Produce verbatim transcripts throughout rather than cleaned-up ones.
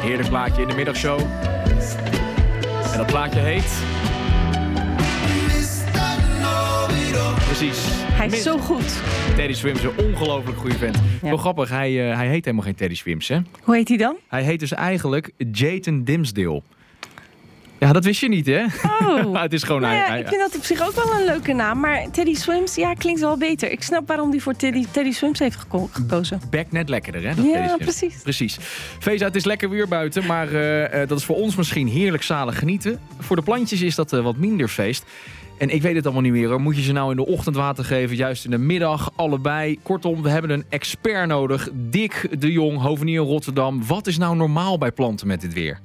Heerlijk plaatje in de middagshow. En dat plaatje heet... Precies. Hij is zo goed. Teddy Swims, een ongelooflijk goede vent. Ja. Wel grappig, hij, uh, hij heet helemaal geen Teddy Swims, hè? Hoe heet hij dan? Hij heet dus eigenlijk Jayton Dimsdale. Ja, dat wist je niet, hè? Oh. Het is gewoon... Nou ja, hij, ik vind dat op zich ook wel een leuke naam. Maar Teddy Swims, ja, klinkt wel beter. Ik snap waarom hij voor Teddy, Teddy Swims heeft geko- gekozen. Bek net lekkerder, hè? Dat ja, precies. Precies. Feza, het is lekker weer buiten, maar uh, uh, dat is voor ons misschien heerlijk zalig genieten. Voor de plantjes is dat uh, wat minder feest. En ik weet het allemaal niet meer, hoor. Moet je ze nou in de ochtend water geven, juist in de middag, allebei? Kortom, we hebben een expert nodig. Dick de Jong, hovenier Rotterdam. Wat is nou normaal bij planten met dit weer?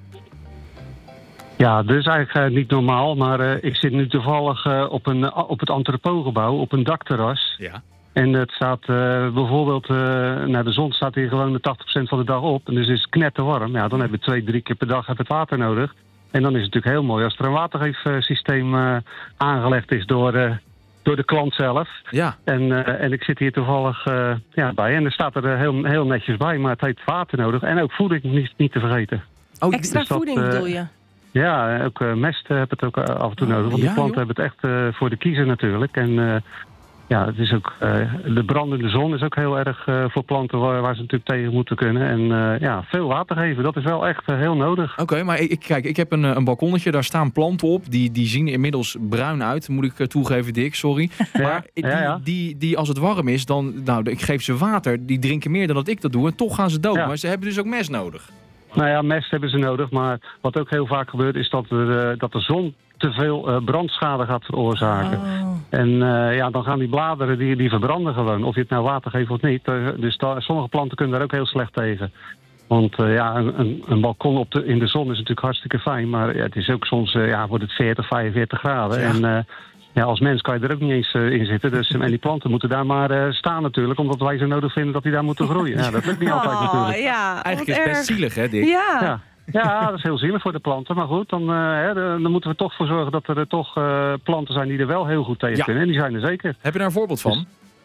Ja, dat is eigenlijk uh, niet normaal, maar uh, ik zit nu toevallig uh, op, een, uh, op het entrepotgebouw, op een dakterras. Ja. En het staat uh, bijvoorbeeld, uh, nou, de zon staat hier gewoon de tachtig procent van de dag op. En dus is het knetterwarm. Ja, dan hebben we twee, drie keer per dag het water nodig. En dan is het natuurlijk heel mooi als er een watergeefsysteem uh, aangelegd is door, uh, door de klant zelf. Ja. En, uh, en ik zit hier toevallig uh, ja, bij. En er staat er uh, heel, heel netjes bij, maar het heeft water nodig. En ook voeding niet, niet te vergeten. Oh, extra dus dat, voeding uh, bedoel je? Ja, ook uh, mest uh, heb het ook uh, af en toe nodig. Want ja, die planten joh. hebben het echt uh, voor de kiezer natuurlijk. En uh, ja, het is ook, uh, de brandende zon is ook heel erg uh, voor planten waar, waar ze natuurlijk tegen moeten kunnen. En uh, ja, veel water geven, dat is wel echt uh, heel nodig. Oké, okay, maar ik, kijk, ik heb een, een balkonnetje, daar staan planten op. Die, die zien inmiddels bruin uit, moet ik uh, toegeven, Dick, sorry. Ja, maar die, ja, ja. Die, die als het warm is, dan, nou, ik geef ze water. Die drinken meer dan dat ik dat doe en toch gaan ze dood. Ja. Maar ze hebben dus ook mest nodig. Nou ja, mest hebben ze nodig, maar wat ook heel vaak gebeurt is dat, er, uh, dat de zon te veel uh, brandschade gaat veroorzaken. Oh. En uh, ja, dan gaan die bladeren, die, die verbranden gewoon, of je het nou water geeft of niet. Uh, dus da- sommige planten kunnen daar ook heel slecht tegen. Want uh, ja, een, een, een balkon op de, in de zon is natuurlijk hartstikke fijn, maar ja, het is ook soms, uh, ja, wordt het veertig, vijfenveertig graden. Ja. En uh, ja, als mens kan je er ook niet eens uh, in zitten. Dus, en die planten moeten daar maar uh, staan natuurlijk, omdat wij zo nodig vinden dat die daar moeten groeien. Ja, dat lukt niet altijd oh, natuurlijk. Ja, eigenlijk is het best zielig, hè, Dick? Ja. Ja. Ja, dat is heel zielig voor de planten. Maar goed, dan, uh, hè, dan moeten we toch voor zorgen dat er toch uh, planten zijn die er wel heel goed tegen ja. kunnen. En die zijn er zeker. Heb je daar een voorbeeld van? Dus,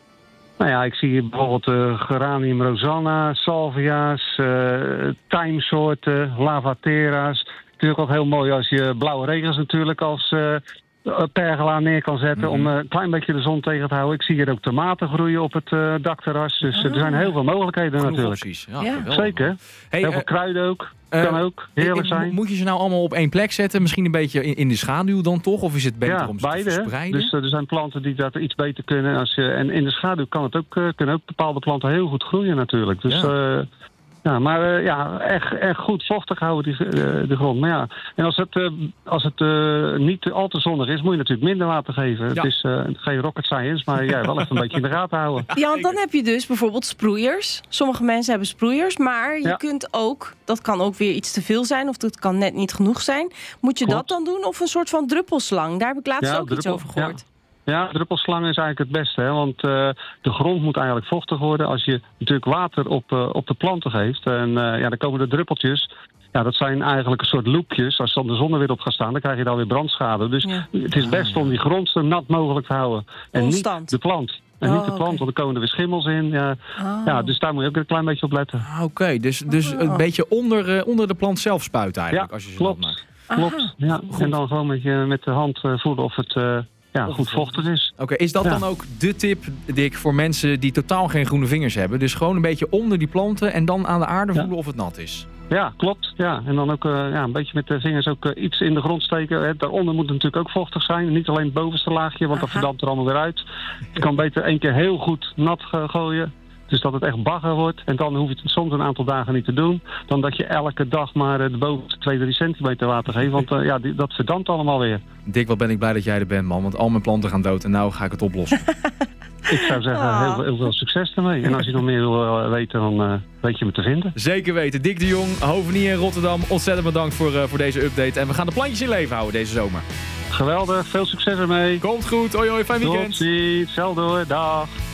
nou ja, ik zie hier bijvoorbeeld uh, Geranium rosanna, salvia's, uh, tijmsoorten, lavatera's. Natuurlijk ook heel mooi als je blauwe regens natuurlijk als uh, pergola neer kan zetten. Mm-hmm. Om uh, een klein beetje de zon tegen te houden. Ik zie hier ook tomaten groeien op het uh, dakterras. Dus uh, er zijn heel veel mogelijkheden Genoeg natuurlijk. Opties. Ja, Ja. Zeker. Hey, heel uh, veel kruiden ook. Uh, kan ook. Heerlijk uh, zijn. Moet je ze nou allemaal op één plek zetten? Misschien een beetje in, in de schaduw dan toch? Of is het beter ja, om ze beide, te verspreiden? Dus uh, er zijn planten die dat iets beter kunnen. Als je, en in de schaduw kan het ook, uh, kunnen ook bepaalde planten heel goed groeien natuurlijk. Dus ja, uh, ja maar uh, ja, echt, echt goed vochtig houden die, uh, de grond. Maar ja, en als het, uh, als het uh, niet al te zonnig is, moet je natuurlijk minder water geven. Ja. Het is uh, geen rocket science, maar ja, wel even een beetje in de gaten houden. Ja, want dan heb je dus bijvoorbeeld sproeiers. Sommige mensen hebben sproeiers, maar je ja. kunt ook, dat kan ook weer iets te veel zijn of dat kan net niet genoeg zijn. Moet je Klopt. dat dan doen of een soort van druppelslang? Daar heb ik laatst ja, ook druppel, iets over gehoord. Ja. Ja, druppelslang is eigenlijk het beste. Hè? Want uh, de grond moet eigenlijk vochtig worden als je natuurlijk water op, uh, op de planten geeft. En uh, ja, dan komen de druppeltjes. Ja, dat zijn eigenlijk een soort loopjes. Als dan de zon er weer op gaat staan, dan krijg je dan weer brandschade. Dus ja. het is best om die grond zo nat mogelijk te houden. En Constant. niet de plant. En oh, niet de plant, okay. want er komen er weer schimmels in. Ja, oh. ja, dus daar moet je ook een klein beetje op letten. Oké, okay, dus, dus oh. een beetje onder, uh, onder de plant zelf spuiten eigenlijk. Ja, als je ze klopt. maakt. Klopt. Ja. En dan gewoon met, je, met de hand uh, voelen of het... Uh, Ja, goed vochtig is. Oké, okay, is dat ja. dan ook de tip, Dick, voor mensen die totaal geen groene vingers hebben? Dus gewoon een beetje onder die planten en dan aan de aarde voelen ja. of het nat is? Ja, klopt. Ja. En dan ook uh, ja, een beetje met de vingers ook uh, iets in de grond steken. Hè. Daaronder moet het natuurlijk ook vochtig zijn. Niet alleen het bovenste laagje, want Aha. dat verdampt er allemaal weer uit. Je kan beter één keer heel goed nat uh, gooien. Dus dat het echt bagger wordt. En dan hoef je het soms een aantal dagen niet te doen. Dan dat je elke dag maar uh, de bovenste twee, drie centimeter water geeft. Want uh, ja, die, dat verdampt allemaal weer. Dick, wat ben ik blij dat jij er bent, man. Want al mijn planten gaan dood en nou ga ik het oplossen. Ik zou zeggen, oh. heel, heel veel succes ermee. En als je nog meer wil uh, weten, dan uh, weet je me te vinden. Zeker weten. Dick de Jong, hovenier in Rotterdam. Ontzettend bedankt voor, uh, voor deze update. En we gaan de plantjes in leven houden deze zomer. Geweldig. Veel succes ermee. Komt goed. Hoi hoi. Fijn weekend. Tot ziens. Hetzelfde hoor. Dag.